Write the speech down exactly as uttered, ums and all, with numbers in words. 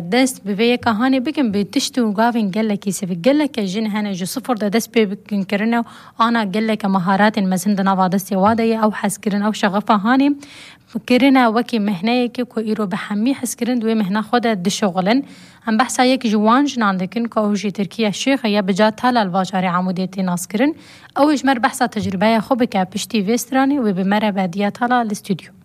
دست بوی کهانی بکن به تشت و گاوین گله کیسه گله که جن هنه جو صفر ده دست به بکن کرنه آنا گله که مهارات مثلا دنوا دست واده او حس کرن او شغفه هانی کرنه وکی مهنه که کو ایرو به همی حس کرن دوی مهنه خود دشغلن هم بحثا یک جوان جنان دکن که اوجی ترکیه شیخ یا بجا تال الواجار عمودیتی ناس کرن اوش مر بحثا تجربه خوب که پشتی وسترانی و به مر بعدیه تالا الاستودیو